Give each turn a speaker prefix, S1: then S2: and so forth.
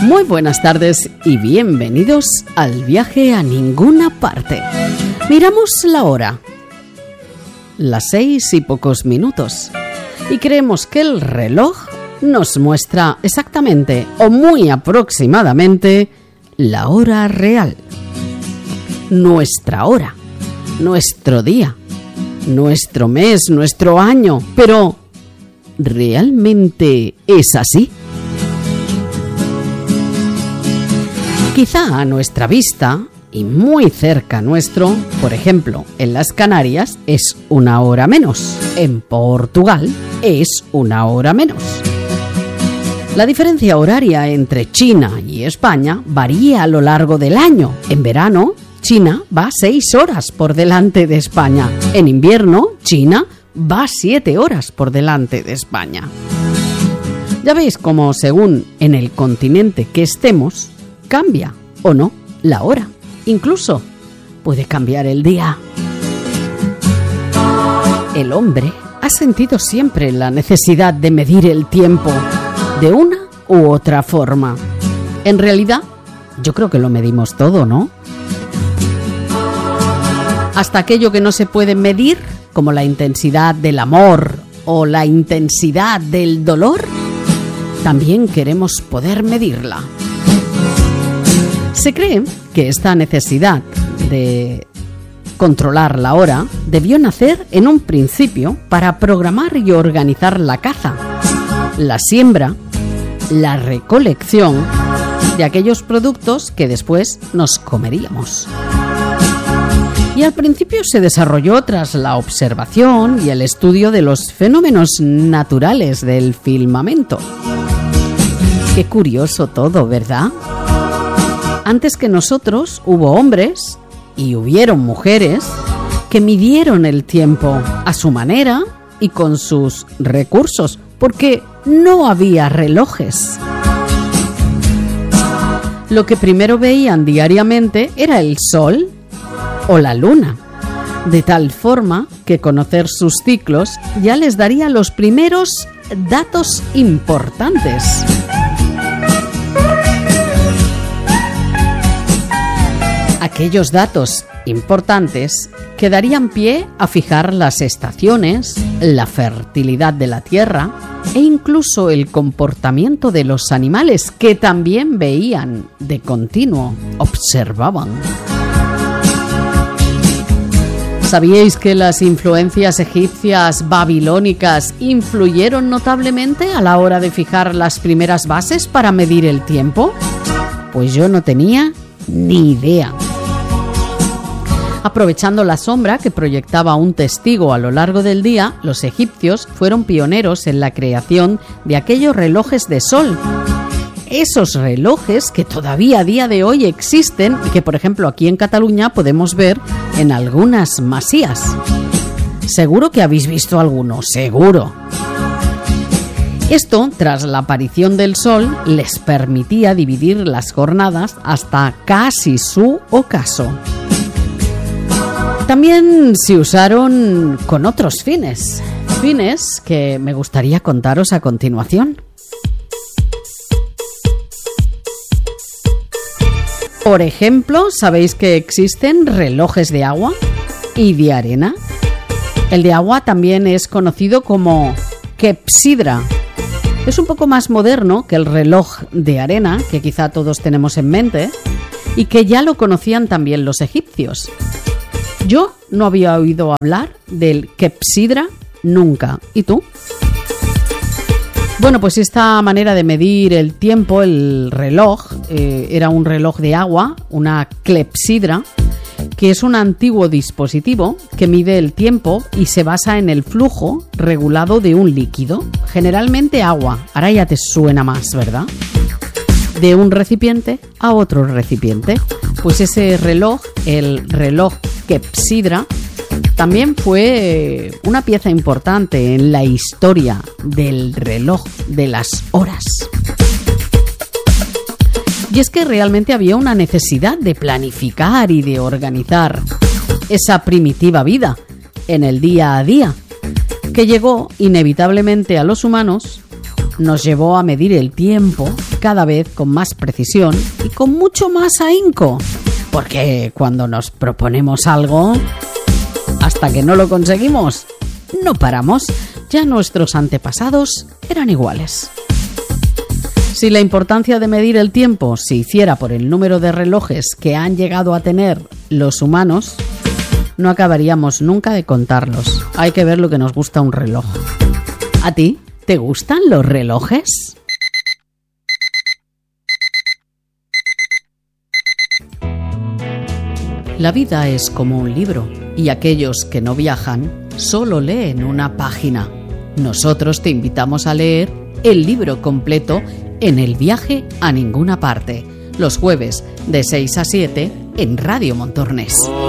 S1: Muy buenas tardes y bienvenidos al viaje a ninguna parte. Miramos la hora, las 6 y pocos minutos, y creemos que el reloj nos muestra exactamente o muy aproximadamente la hora real. Nuestra hora, nuestro día, nuestro mes, nuestro año. Pero, ¿realmente es así? Quizá a nuestra vista y muy cerca nuestro, por ejemplo, en las Canarias es una hora menos. En Portugal es una hora menos. La diferencia horaria entre China y España varía a lo largo del año. En verano, China va 6 horas por delante de España. En invierno, China va 7 horas por delante de España. Ya veis cómo según en el continente que estemos, cambia o no la hora. Incluso puede cambiar el día. El hombre ha sentido siempre la necesidad de medir el tiempo de una u otra forma. En realidad, yo creo que lo medimos todo, ¿no? Hasta aquello que no se puede medir, como la intensidad del amor o la intensidad del dolor, también queremos poder medirla. Se cree que esta necesidad de controlar la hora debió nacer en un principio para programar y organizar la caza, la siembra, la recolección de aquellos productos que después nos comeríamos. Y al principio se desarrolló tras la observación y el estudio de los fenómenos naturales del firmamento. Qué curioso todo, ¿verdad? Antes que nosotros hubo hombres y hubieron mujeres que midieron el tiempo a su manera y con sus recursos, porque no había relojes. Lo que primero veían diariamente era el sol o la luna, de tal forma que conocer sus ciclos ya les daría los primeros datos importantes. Aquellos datos importantes que darían pie a fijar las estaciones, la fertilidad de la tierra e incluso el comportamiento de los animales, que también veían de continuo, observaban. ¿Sabíais que las influencias egipcias, babilónicas, influyeron notablemente a la hora de fijar las primeras bases para medir el tiempo? Pues yo no tenía ni idea. Aprovechando la sombra que proyectaba un testigo a lo largo del día, los egipcios fueron pioneros en la creación de aquellos relojes de sol. Esos relojes que todavía a día de hoy existen y que, por ejemplo, aquí en Cataluña podemos ver en algunas masías. Seguro que habéis visto alguno, seguro. Esto, tras la aparición del sol, les permitía dividir las jornadas hasta casi su ocaso. También se usaron con otros fines que me gustaría contaros a continuación. Por ejemplo, ¿sabéis que existen relojes de agua y de arena? El de agua también es conocido como clepsidra. Es un poco más moderno que el reloj de arena, que quizá todos tenemos en mente, y que ya lo conocían también los egipcios. Yo no había oído hablar del clepsidra nunca. ¿Y tú? Bueno, pues esta manera de medir el tiempo, el reloj, era un reloj de agua, una clepsidra, que es un antiguo dispositivo que mide el tiempo y se basa en el flujo regulado de un líquido, generalmente agua. Ahora ya te suena más, ¿verdad? De un recipiente a otro recipiente. Pues ese reloj, el reloj clepsidra, también fue una pieza importante en la historia del reloj de las horas. Y es que realmente había una necesidad de planificar y de organizar esa primitiva vida en el día a día, que llegó inevitablemente a los humanos nos llevó a medir el tiempo cada vez con más precisión y con mucho más ahínco. Porque cuando nos proponemos algo, hasta que no lo conseguimos, no paramos. Ya nuestros antepasados eran iguales. Si la importancia de medir el tiempo se hiciera por el número de relojes que han llegado a tener los humanos, no acabaríamos nunca de contarlos. Hay que ver lo que nos gusta un reloj. ¿A ti te gustan los relojes? La vida es como un libro y aquellos que no viajan solo leen una página. Nosotros te invitamos a leer el libro completo en El viaje a ninguna parte, los jueves de 6 a 7 en Radio Montornés.